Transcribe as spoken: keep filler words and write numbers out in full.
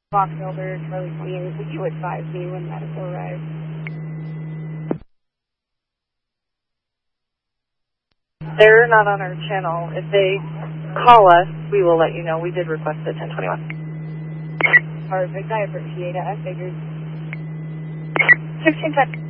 Box Elder, Charlie twenty-eight, would you advise me when medical arrives? They're not on our channel. If they call us, we will let you know. We did request the ten twenty-one. Perfect. I appreciate it. I figured. sixteen ten.